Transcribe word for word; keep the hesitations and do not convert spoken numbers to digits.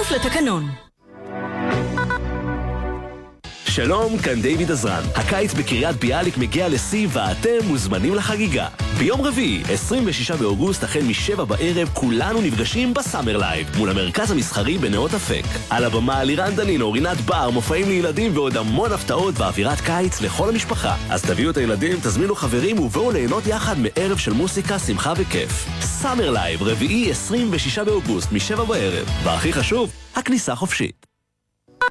כפוף לתקנון. שלום, כאן דיוויד עזרן. הקיץ בקריית ביאליק מגיע לשיא ואתם מוזמנים לחגיגה. ביום רביעי, עשרים ושישה באוגוסט, החל משבע בערב, כולנו נפגשים בסאמר לייב, מול המרכז המסחרי בנאות אפק. על הבמה לירן דנינו, רינת בר, מופעים לילדים ועוד המון הפתעות ואווירת קיץ לכל המשפחה. אז תביאו את הילדים, תזמינו חברים ובואו ליהנות יחד מערב של מוסיקה, שמחה וכיף. סאמר לייב, רביעי, עשרים ושישה באוגוסט, משבע בערב. והכי חשוב, הכניסה חופשית.